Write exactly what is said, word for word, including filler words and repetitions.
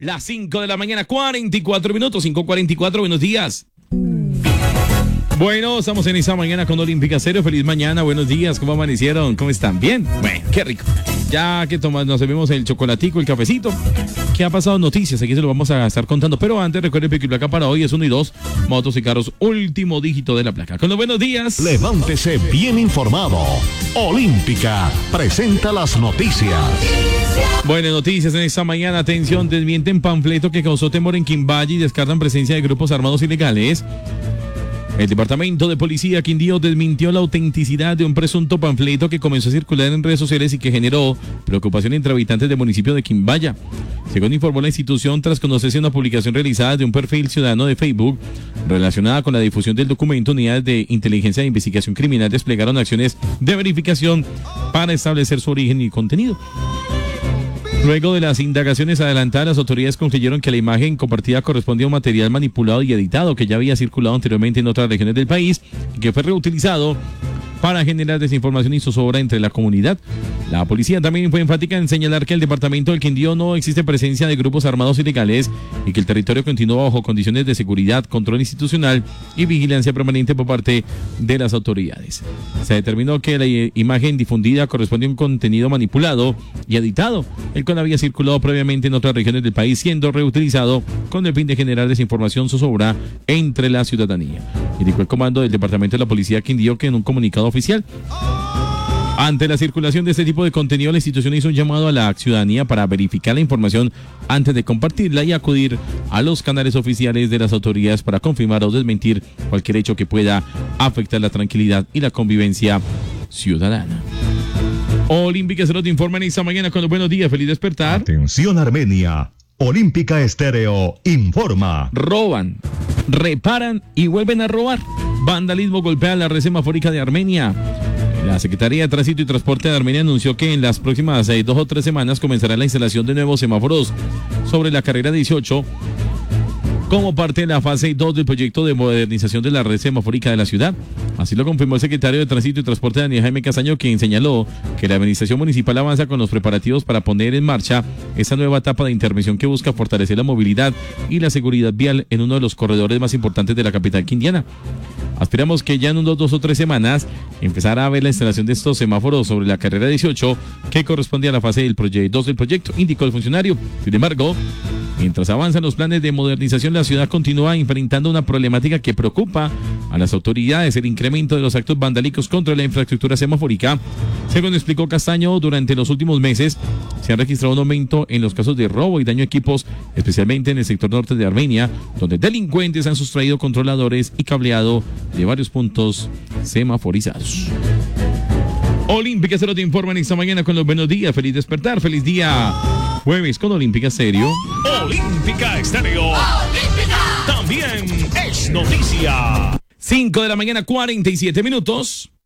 Las cinco de la mañana, cuarenta y cuatro minutos, cinco cuarenta y cuatro, buenos días. Bueno, estamos en esta mañana con Olímpica Estéreo. Feliz mañana, buenos días, ¿cómo amanecieron? ¿Cómo están? ¿Bien? Bueno, qué rico. Ya que tomamos, nos servimos el chocolatico, el cafecito. ¿Qué ha pasado? Noticias, aquí se lo vamos a estar contando. Pero antes, recuerden que la placa para hoy es uno y dos, motos y carros, último dígito de la placa. Con los buenos días. Levántese bien informado. Olímpica presenta las noticias. Buenas noticias en esta mañana. Atención, desmienten panfleto que causó temor en Quimballe y descartan presencia de grupos armados ilegales. El Departamento de Policía Quindío desmintió la autenticidad de un presunto panfleto que comenzó a circular en redes sociales y que generó preocupación entre habitantes del municipio de Quimbaya. Según informó la institución, tras conocerse una publicación realizada de un perfil ciudadano de Facebook relacionada con la difusión del documento, unidades de inteligencia e investigación criminal desplegaron acciones de verificación para establecer su origen y contenido. Luego de las indagaciones adelantadas, las autoridades concluyeron que la imagen compartida correspondía a un material manipulado y editado que ya había circulado anteriormente en otras regiones del país y que fue reutilizado para generar desinformación y zozobra entre la comunidad. La policía también fue enfática en señalar que en el departamento del Quindío no existe presencia de grupos armados ilegales y que el territorio continúa bajo condiciones de seguridad, control institucional y vigilancia permanente por parte de las autoridades. Se determinó que la imagen difundida corresponde a un contenido manipulado y editado, el cual había circulado previamente en otras regiones del país, siendo reutilizado con el fin de generar desinformación zozobra entre la ciudadanía. Indicó el comando del departamento de la policía Quindío que en un comunicado oficial. Ante la circulación de este tipo de contenido, la institución hizo un llamado a la ciudadanía para verificar la información antes de compartirla y acudir a los canales oficiales de las autoridades para confirmar o desmentir cualquier hecho que pueda afectar la tranquilidad y la convivencia ciudadana. Olímpica se lo te informan esta mañana con los buenos días. Feliz despertar. Atención Armenia. Olímpica Estéreo informa. Roban, reparan y vuelven a robar. Vandalismo golpea la red semafórica de Armenia. La Secretaría de Tránsito y Transporte de Armenia anunció que en las próximas eh, dos o tres semanas comenzará la instalación de nuevos semáforos sobre la carrera dieciocho como parte de la fase dos del proyecto de modernización de la red semafórica de la ciudad. Así lo confirmó el secretario de Tránsito y Transporte, Daniel Jaime Castaño, quien señaló que la administración municipal avanza con los preparativos para poner en marcha esta nueva etapa de intervención que busca fortalecer la movilidad y la seguridad vial en uno de los corredores más importantes de la capital quindiana. Aspiramos que ya en unos dos o tres semanas empezará a ver la instalación de estos semáforos sobre la carrera dieciocho que corresponde a la fase del proyecto dos del proyecto, indicó el funcionario. Sin embargo, mientras avanzan los planes de modernización, la ciudad continúa enfrentando una problemática que preocupa a las autoridades: el incremento de los actos vandálicos contra la infraestructura semafórica. Según explicó Castaño, durante los últimos meses se ha registrado un aumento en los casos de robo y daño a equipos, especialmente en el sector norte de Armenia, donde delincuentes han sustraído controladores y cableado de varios puntos semaforizados. Olímpica se lo te informan esta mañana con los buenos días. Feliz despertar, feliz día jueves con Olímpica Estéreo. Olímpica Estéreo. Olímpica también es noticia. cinco de la mañana, cuarenta y siete minutos.